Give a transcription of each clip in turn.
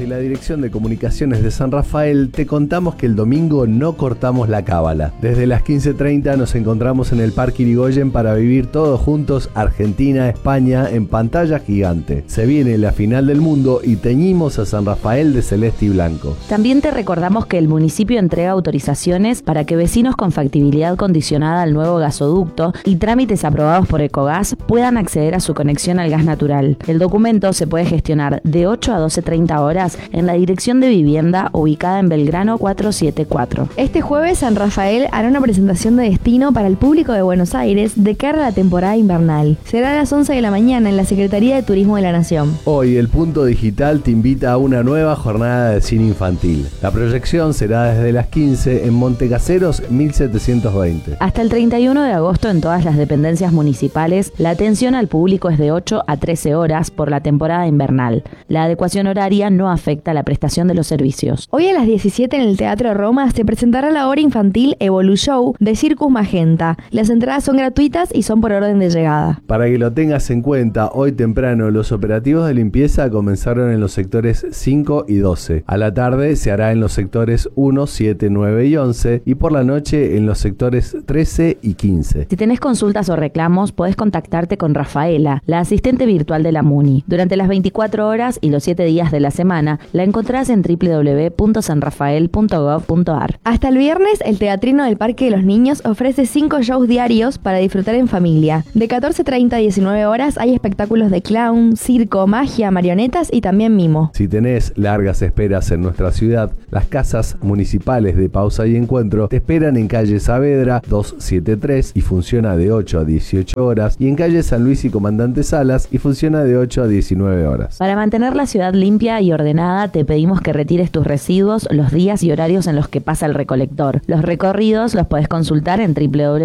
Desde la Dirección de Comunicaciones de San Rafael te contamos que el domingo no cortamos la cábala. Desde las 15:30 nos encontramos en el Parque Irigoyen para vivir todos juntos Argentina-España en pantalla gigante. Se viene la final del mundo y teñimos a San Rafael de celeste y blanco. También te recordamos que el municipio entrega autorizaciones para que vecinos con factibilidad condicionada al nuevo gasoducto y trámites aprobados por Ecogas puedan acceder a su conexión al gas natural. El documento se puede gestionar de 8 a 12:30 horas en la Dirección de Vivienda ubicada en Belgrano 474. Este jueves San Rafael hará una presentación de destino para el público de Buenos Aires de cara a la temporada invernal. Será a las 11 de la mañana en la Secretaría de Turismo de la Nación. Hoy el Punto Digital te invita a una nueva jornada de cine infantil. La proyección será desde las 15 en Montecaseros 1720. Hasta el 31 de agosto en todas las dependencias municipales, la atención al público es de 8 a 13 horas por la temporada invernal. La adecuación horaria no afecta la prestación de los servicios. Hoy a las 17 en el Teatro Roma se presentará la obra infantil Evolu Show de Circus Magenta. Las entradas son gratuitas y son por orden de llegada. Para que lo tengas en cuenta, hoy temprano los operativos de limpieza comenzaron en los sectores 5 y 12. A la tarde se hará en los sectores 1, 7, 9 y 11 y por la noche en los sectores 13 y 15. Si tenés consultas o reclamos, podés contactarte con Rafaela, la asistente virtual de la MUNI. Durante las 24 horas y los 7 días de la semana, la encontrás en www.sanrafael.gov.ar. Hasta el viernes, el Teatrino del Parque de los Niños ofrece 5 shows diarios para disfrutar en familia. De 14:30 a 19 horas hay espectáculos de clown, circo, magia, marionetas y también mimo. Si tenés largas esperas en nuestra ciudad, las casas municipales de pausa y encuentro te esperan en calle Saavedra 273 y funciona de 8 a 18 horas y en calle San Luis y Comandante Salas y funciona de 8 a 19 horas. Para mantener la ciudad limpia y ordenada, te pedimos que retires tus residuos los días y horarios en los que pasa el recolector. Los recorridos los podés consultar en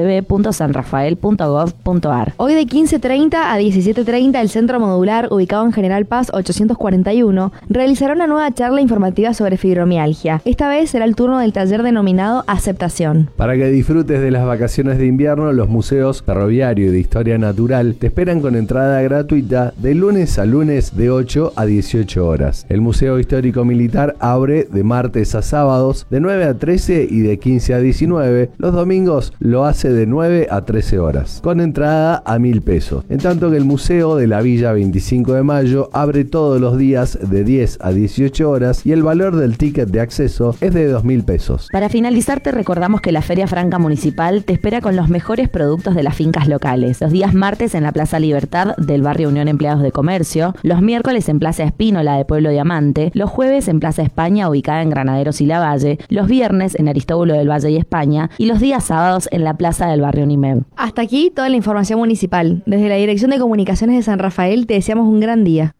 www.sanrafael.gov.ar. Hoy de 15:30 a 17:30 el Centro Modular, ubicado en General Paz 841, realizará una nueva charla informativa sobre fibromialgia. Esta vez será el turno del taller denominado Aceptación. Para que disfrutes de las vacaciones de invierno, los museos Ferroviario y de Historia Natural te esperan con entrada gratuita de lunes a lunes de 8 a 18 horas. El Museo Histórico Militar abre de martes a sábados de 9 a 13 y de 15 a 19. Los domingos lo hace de 9 a 13 horas, con entrada a 1.000 pesos. En tanto que el Museo de la Villa 25 de Mayo abre todos los días de 10 a 18 horas y el valor del ticket de acceso es de 2.000 pesos. Para finalizar, te recordamos que la Feria Franca Municipal te espera con los mejores productos de las fincas locales. Los días martes en la Plaza Libertad del barrio Unión Empleados de Comercio, los miércoles en Plaza Espínola de Pueblo Diamante, los jueves en Plaza España ubicada en Granaderos y Lavalle, los viernes en Aristóbulo del Valle y España y los días sábados en la Plaza del barrio Nimev. Hasta aquí toda la información municipal. Desde la Dirección de Comunicaciones de San Rafael te deseamos un gran día.